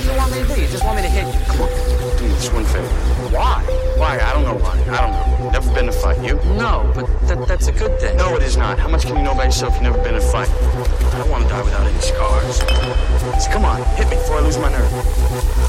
What do you want me to do? You just want me to hit you? Come on, do me this one favor. Why? Why? I don't know why. I don't know. Never been in a fight. You? No, but that's a good thing. No, it is not. How much can you know about yourself? You've never been in a fight. I don't want to die without any scars. So come on, hit me before I lose my nerve.